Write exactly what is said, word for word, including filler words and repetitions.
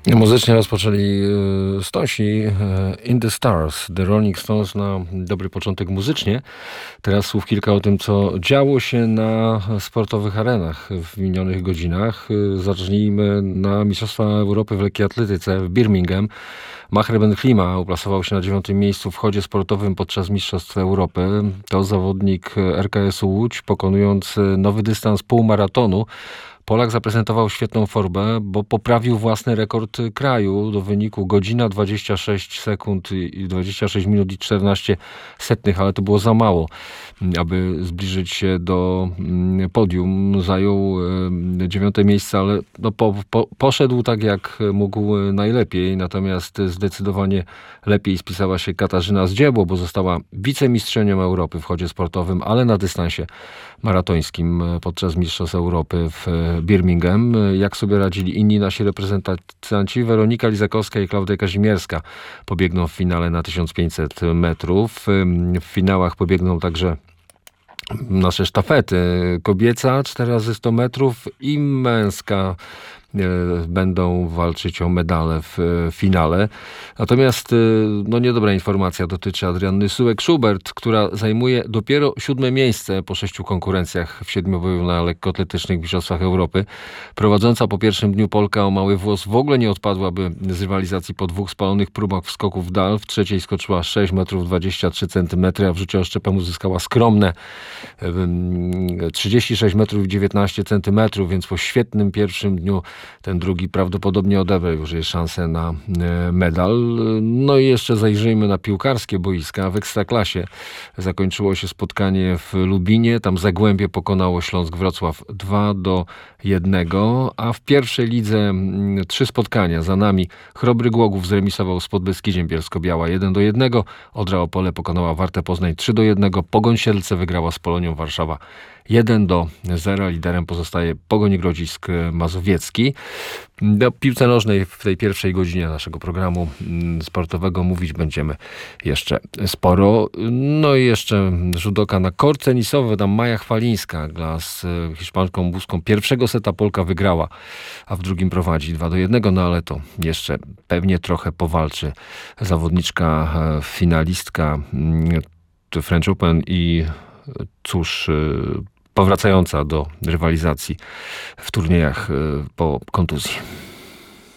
Muzycznie rozpoczęli e, Stonesi e, In the Stars, The Rolling Stones na dobry początek muzycznie. Teraz słów kilka o tym, co działo się na sportowych arenach w minionych godzinach. E, Zacznijmy na Mistrzostwa Europy w lekkiej atletyce w Birmingham. Maher Ben-Klima uplasował się na dziewiątym miejscu w chodzie sportowym podczas Mistrzostw Europy. To zawodnik R K S-u Łódź, pokonując nowy dystans półmaratonu. Polak zaprezentował świetną formę, bo poprawił własny rekord kraju do wyniku godzina dwadzieścia sześć sekund i dwadzieścia sześć minut i czternaście setnych, ale to było za mało, aby zbliżyć się do podium. Zajął dziewiąte miejsce, ale no po, po, poszedł tak jak mógł najlepiej, natomiast zdecydowanie lepiej spisała się Katarzyna Zdziebło, bo została wicemistrzynią Europy w chodzie sportowym, ale na dystansie maratońskim podczas Mistrzostw Europy w Birmingham. Jak sobie radzili inni nasi reprezentanci? Weronika Lizakowska i Klaudia Kazimierska pobiegną w finale na tysiąc pięćset metrów. W finałach pobiegną także nasze sztafety. Kobieca cztery razy sto metrów i męska będą walczyć o medale w finale. Natomiast no niedobra informacja dotyczy Adrianny Sułek-Schubert, która zajmuje dopiero siódme miejsce po sześciu konkurencjach w siedmioboju na lekkoatletycznych mistrzostwach Europy. Prowadząca po pierwszym dniu Polka o mały włos w ogóle nie odpadłaby z rywalizacji po dwóch spalonych próbach wskoków w dal. W trzeciej skoczyła sześć metrów dwadzieścia trzy centymetry, a w rzucie oszczepem uzyskała skromne trzydzieści sześć metrów dziewiętnaście centymetrów, więc po świetnym pierwszym dniu ten drugi prawdopodobnie odebrał już jej szansę na medal. No i jeszcze zajrzyjmy na piłkarskie boiska. W Ekstraklasie zakończyło się spotkanie w Lubinie. Tam Zagłębie pokonało Śląsk Wrocław dwa do jednego, a w pierwszej lidze trzy spotkania. Za nami Chrobry Głogów zremisował z Podbeskidziem Bielsko-Biała jeden do jednego. Odra Opole pokonała Wartę Poznań trzy do jednego. Pogoń Siedlce wygrała z Polonią Warszawa jeden do zera. Liderem pozostaje Pogoń Grodzisk Mazowiecki. Do piłce nożnej w tej pierwszej godzinie naszego programu sportowego mówić będziemy jeszcze sporo. No i jeszcze rzut oka na kort tenisowy. Tam Maja Chwalińska gra z Hiszpanką Buską. Pierwszego seta Polka wygrała, a w drugim prowadzi dwa do jednego. No ale to jeszcze pewnie trochę powalczy zawodniczka, finalistka French Open i cóż, powracająca do rywalizacji w turniejach po kontuzji.